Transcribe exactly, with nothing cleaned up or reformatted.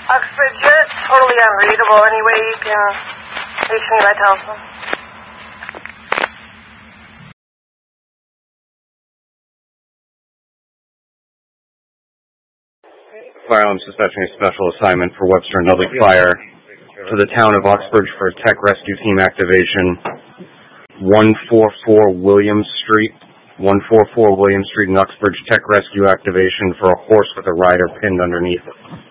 Oxford, you're totally unreadable. Anyway, you can reach me by telephone. Fire Alarm Dispatching a special assignment for Webster and Dudley Fire to the town of Uxbridge for a tech rescue team activation. one forty-four Williams Street. one forty-four Williams Street in Uxbridge, tech rescue activation for a horse with a rider pinned underneath it.